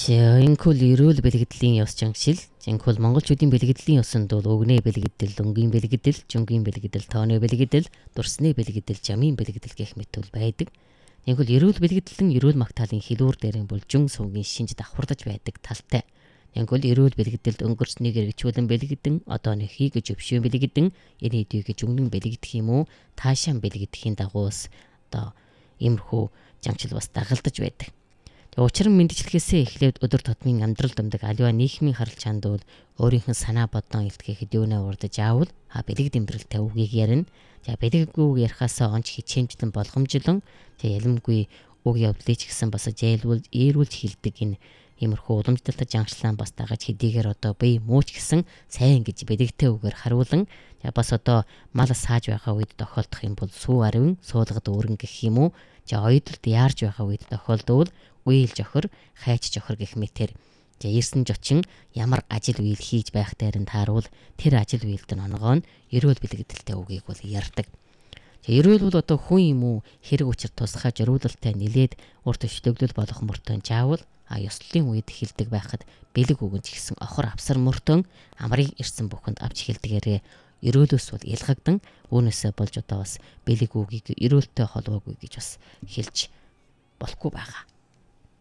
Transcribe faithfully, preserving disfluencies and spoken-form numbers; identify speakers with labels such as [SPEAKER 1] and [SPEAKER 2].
[SPEAKER 1] Жинхэнэ эрүүл бэлгэдлийн ёс жангшил, жинхэнэ монголчуудын бэлгэдлийн ёсонд бол өгнээ бэлгэдэл, өнгийн бэлгэдэл, жунгийн бэлгэдэл, тооны бэлгэдэл, дурсны бэлгэдэл, жамын бэлгэдэл гэх мэт бол байдаг. Жинхэнэ эрүүл бэлгэдэл нь эрүүл магтаалын хилүүр дээрэн бол жун сувгийн шинж давхардаж байдаг талтай. Жинхэнэ эрүүл бэлгэдэлд өнгөрснийг эргчүүлэн бэлгэдэн, одооны хийгэж өвшөө бэлгэдэн, энэ хэдийг жунган бэлгэдэх юм уу, таашаан бэлгэдэхийн дагуус одоо иймэрхүү жангшил бас дагалдаж байдаг. Учир нь мэдчилгээсээ эхлээд өдөр тутмын амьдрал дамдаг аливаа нийгмийн харал чанд бол өөрийнх нь санаа бодон илтгэх хөдөөнөө урдаж аавал а бэлэг дэмбэрэлтэй үгийг ярина. За бэлэг үг ярихаасаа онч хичээмжлэн болгомжлон за ялимгүй үг явдлыг ч гэсэн бас зайлуулж eerүүлж хэлдэг энэ иймэрхүү уламжлалтай жангшлаан бас дагаж хэдийгээр одоо бие мууч гэсэн сайн гэж бэлэгтэй үгээр харуулan бас одоо мал сааж байгаа үед тохиолдох юм бол сүү аривн суулгад өөрөн гэх юм уу. За ойдолд яарж байгаа үед тохиолдвол үйл жохор, хайч жохор гэх мэтэр за ирсэн жочин ямар ажил үйл хийж байх дайранд тааруул тэр ажил үйлд нь онгоо нь эрүүл бэлгэдэлтэй үгийг бол ярьдаг. За эрүүл бол одоо хүн юм уу хэрэг учир тусгай зориулалтай нилээд урт өчлөглөл болох мөртөө жаавал а ёслолын үед хэлдэг байхад бэлэг үгэн ч гэсэн охор авсар мөртөө амрыг ирсэн бүхэнд авч хэлдгээрээ эрүүлөөс бол ялгагдан үүнээсээ болж одоо бас бэлэг үгийг эрүүлтэй холбоогүй гэж бас хэлж болохгүй байгаа.